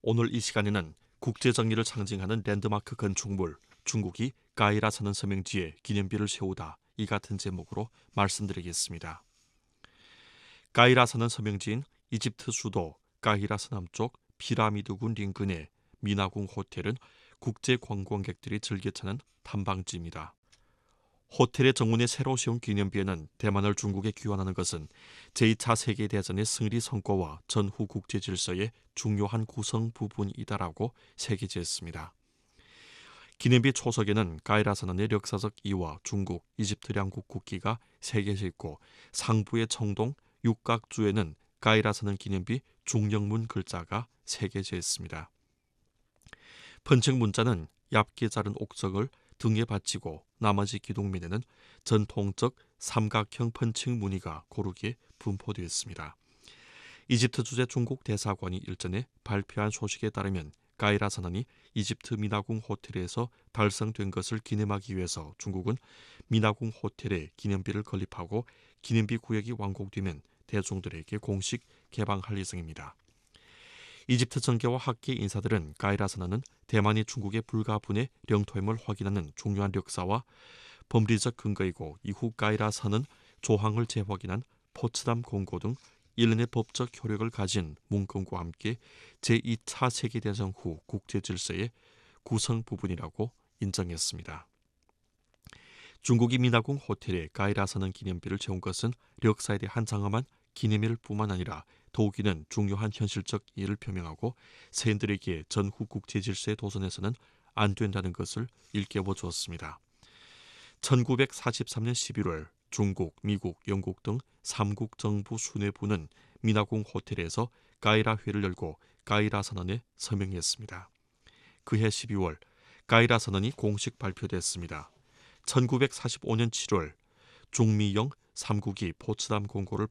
오늘 이 시간에는 국제정의를 상징하는 랜드마크 건축물 중국이 까이라사는 서명지에 기념비를 세우다 이 같은 제목으로 말씀드리겠습니다. 까이라사는 서명지인 이집트 수도 까히라스 남쪽 피라미드군 인근의 미나궁 호텔은 국제 관광객들이 즐겨 찾는 탐방지입니다. 호텔의 정문에 새로 세운 기념비에는 대만을 중국에 귀환하는 것은 제2차 세계대전의 승리 성과와 전후 국제 질서의 중요한 구성 부분이다라고 새겨졌습니다. 기념비 초석에는 까이라사는의 역사적 이와 중국, 이집트 양국 국기가 새겨져 있고 상부의 청동 육각주에는 까이라사는 기념비 중령문 글자가 새겨져 있습니다. 번층 문자는 얇게 자른 옥석을 등에 받치고 나머지 기둥면에는 전통적 삼각형 펀칭 무늬가 고르게 분포되어 있습니다. 이집트 주재 중국 대사관이 일전에 발표한 소식에 따르면 까이라사난이 이집트 미나궁 호텔에서 달성된 것을 기념하기 위해서 중국은 미나궁 호텔에 기념비를 건립하고 기념비 구역이 완공되면 대중들에게 공식 개방할 예정입니다. 이집트 정계와 학계 인사들은 까이라사난은 대만이 중국의 불가분의 영토임을 확인하는 중요한 역사와 법리적 근거이고 이후 까이라사는 조항을 재확인한 포츠담 공고 등 일련의 법적 효력을 가진 문건과 함께 제2차 세계대전 후 국제질서의 구성 부분이라고 인정했습니다. 중국이 미나궁 호텔에 까이라사난 기념비를 세운 것은 역사에 대한 장엄한 기념일 뿐만 아니라 더욱이는 중요한 현실적 이해를 표명하고 세인들에게 전후 국제질서의 도전에서는 안 된다는 것을 일깨워 주었습니다. 1943년 11월 중국, 미국, 영국 등 3국 정부 수뇌부는 미나궁 호텔에서 까이라회를 열고 까이라선언에 서명했습니다. 그해 12월 까이라선언이 공식 발표됐습니다. 1945년 7월 중미영 3국이 포츠담 공고를